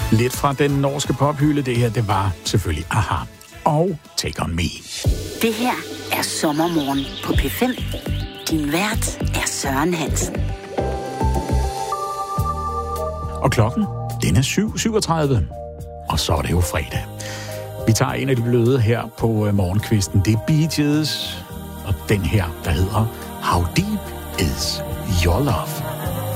Lidt fra den norske pophylde, det her, det var selvfølgelig Aha og Take On Me. Det her er Sommermorgen på P5. Din vært er Søren Hansen. Og klokken, den er 7:37, og så er det jo fredag. Vi tager en af de bløde her på morgenkvisten. Det er Bee Gees, og den her, der hedder How Deep Is Your Love?